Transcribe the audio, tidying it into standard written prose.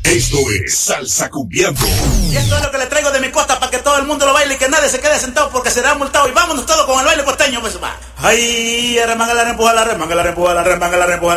Esto es Salsa Cumbiando. Y esto es lo que le traigo de mi costa para que todo el mundo lo baile y que nadie se quede sentado porque será multado. Y vámonos todos con el baile costeño, pues va. Ay, remanga la rempuja, la remanga la rempuja, la remanga la rempuja.